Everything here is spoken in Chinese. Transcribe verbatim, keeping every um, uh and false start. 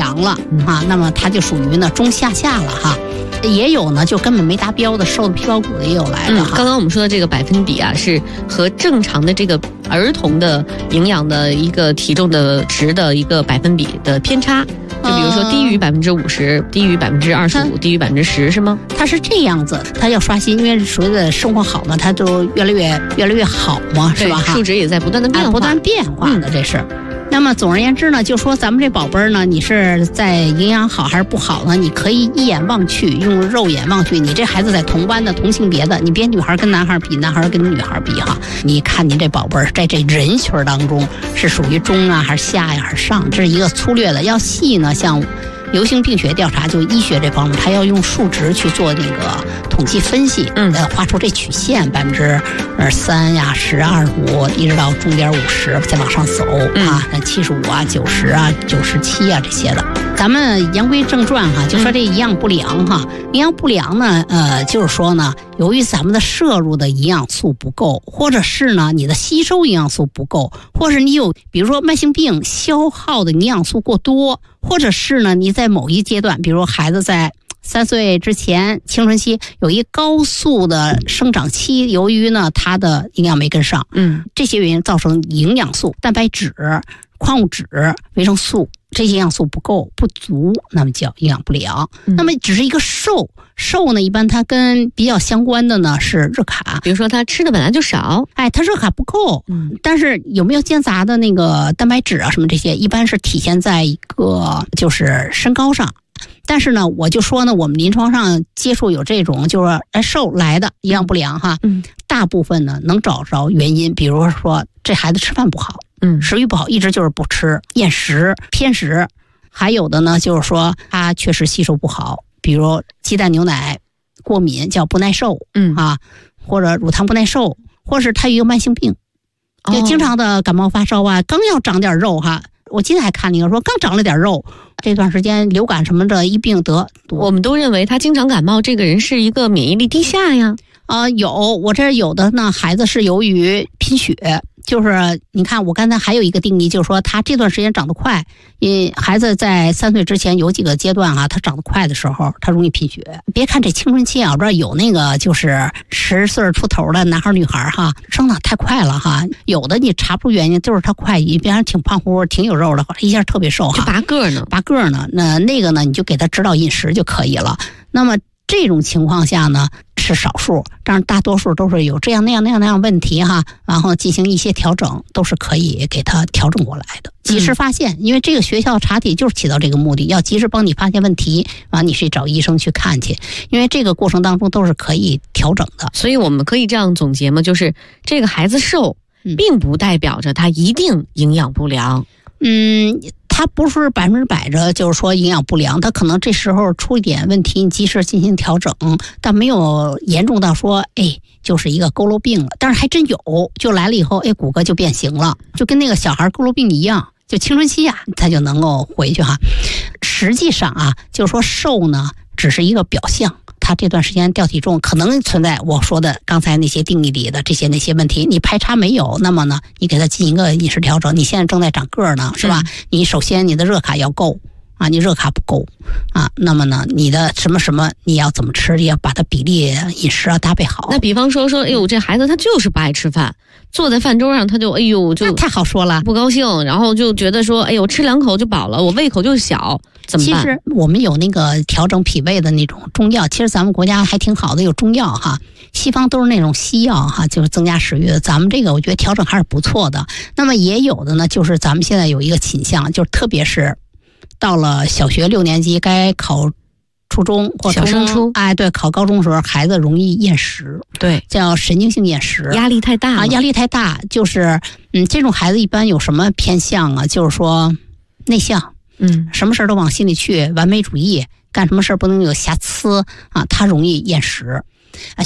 良了啊，那么它就属于呢中下下了哈。也有呢就根本没达标的，瘦的皮包骨的也有来的哈、 嗯。刚刚我们说的这个百分比啊，是和正常的这个儿童的营养的一个体重的值的一个百分比的偏差。就比如说低于百分之五十，低于百分之二十五，低于百分之十，是吗？ 它是这样子，它要刷新，因为随着生活好嘛，它就越来越越来越好嘛，是吧？ 数值也在不断的变化， 啊、不断变化的、嗯、这是。那么总而言之呢，就说咱们这宝贝儿呢，你是在营养好还是不好呢？你可以一眼望去，用肉眼望去，你这孩子在同班的同性别的，你别女孩跟男孩比，男孩跟女孩比哈，你看你这宝贝儿在这人群当中是属于中啊还是下呀还是上？这是一个粗略的，要细呢，像流行病学调查，就医学这方面，它要用数值去做那个统计分析，嗯，呃，画出这曲线，百分之呃三呀、十、二十五，一直到中间五十，再往上走、嗯、啊，七十五啊、九十啊、九十七啊这些的。咱们言归正传哈，就说这营养不良哈，营养不良呢，呃，就是说呢，由于咱们的摄入的营养素不够，或者是呢你的吸收营养素不够，或是你有比如说慢性病消耗的营养素过多，或者是呢你在某一阶段，比如孩子在三岁之前青春期有一高速的生长期，由于呢他的营养没跟上，嗯，这些原因造成营养素、蛋白质、矿物质、维生素这些营养素不够不足，那么叫营养不良、嗯、那么只是一个瘦瘦呢，一般它跟比较相关的呢是热卡， 比如说他吃的本来就少， 哎，他热卡不够，嗯，但是有没有间杂的那个蛋白质啊什么这些，一般是体现在一个就是身高上。但是呢，我就说呢，我们临床上接触有这种就是哎瘦来的营养不良哈，嗯，大部分呢能找着原因，比如说这孩子吃饭不好，嗯，食欲不好，一直就是不吃，厌食、偏食，还有的呢就是说他确实吸收不好，比如鸡蛋牛奶过敏叫不耐受，嗯啊，或者乳糖不耐受，或是他有一个慢性病，就经常的感冒发烧啊，刚要长点肉哈。我今天还看那个说刚长了点肉，这段时间流感什么的一病得， 我们都认为他经常感冒，这个人是一个免疫力低下呀。 啊、呃，有我这有的呢，孩子是由于贫血，就是你看我刚才还有一个定义，就是说他这段时间长得快，因孩子在三岁之前有几个阶段啊，他长得快的时候，他容易贫血。别看这青春期啊，我这儿有那个就是十岁出头的男孩女孩哈，生的太快了哈，有的你查不出原因，就是他快，你别人挺胖乎乎，挺有肉的，一下特别瘦哈， 就拔个呢， 拔个呢，那那个呢，你就给他指导饮食就可以了。那么这种情况下呢是少数，但是大多数都是有这样那样那样那样问题哈，然后进行一些调整，都是可以给他调整过来的，及时发现、嗯、因为这个学校查体就是起到这个目的，要及时帮你发现问题，完你去找医生去看去，因为这个过程当中都是可以调整的。 所以我们可以这样总结吗？就是这个孩子瘦并不代表着他一定营养不良。 嗯，它不是百分之百的，就是说营养不良，它可能这时候出一点问题，你及时进行调整，但没有严重到说，哎，就是一个佝偻病了。但是还真有，就来了以后，哎，骨骼就变形了，就跟那个小孩佝偻病一样，就青春期啊，他就能够回去哈。实际上啊，就是说瘦呢，只是一个表象。他这段时间掉体重可能存在我说的刚才那些定义里的这些那些问题，你排查没有，那么呢你给他进行一个饮食调整，你现在正在长个儿呢是吧、嗯、你首先你的热卡要够啊，你热卡不够啊，那么呢你的什么什么你要怎么吃，也要把它比例饮食啊搭配好。 那比方说说哎呦这孩子他就是不爱吃饭，坐在饭桌上他就哎呦就太好说了， 不高兴，然后就觉得说哎呦吃两口就饱了，我胃口就小，怎么办？ 其实我们有那个调整脾胃的那种中药，其实咱们国家还挺好的，有中药哈，西方都是那种西药哈，就是增加食欲的，咱们这个我觉得调整还是不错的。那么也有的呢，就是咱们现在有一个倾向，就是特别是到了小学六年级该考初中或小升初， 哎，对，考高中的时候孩子容易厌食， 对， 叫神经性厌食， 压力太大啊，压力太大，就是嗯，这种孩子一般有什么偏向啊？就是说内向，嗯，什么事都往心里去，完美主义，干什么事不能有瑕疵啊，他容易厌食。